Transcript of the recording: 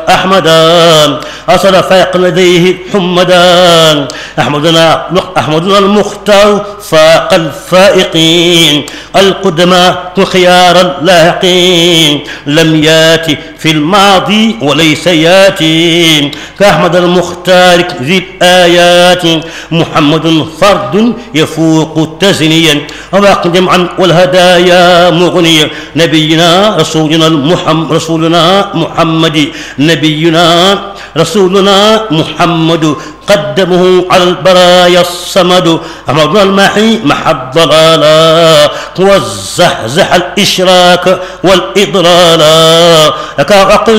أحمدا أصل فاق لديه حمدا أحمدنا المختار فاق الفائقين القدماء خيار اللاحقين لم ياتي في الماضي وليس ياتي كأحمد المختار ذي الآيات محمد فرد يفوق تزنيا وأقدم عن والهدايا مغنيا نبينا رسولنا محمد نبينا رسولنا محمد قدمه على البرايا الصمد أحمد المحي محى الضلالا والزحزح الإشراك والإضلالا